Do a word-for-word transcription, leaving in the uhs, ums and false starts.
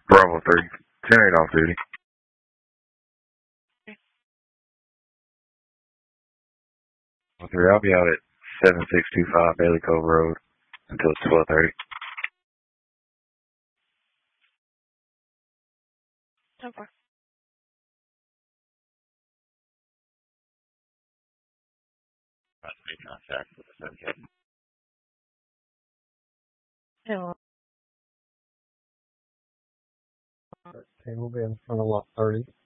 Bravo three. ten eight off duty. Bravo three, I'll be out at seven six two five Bailey Cove Road until twelve thirty. Okay. That's me contact with the subject. Yeah. Okay, we'll be in front of lot thirty.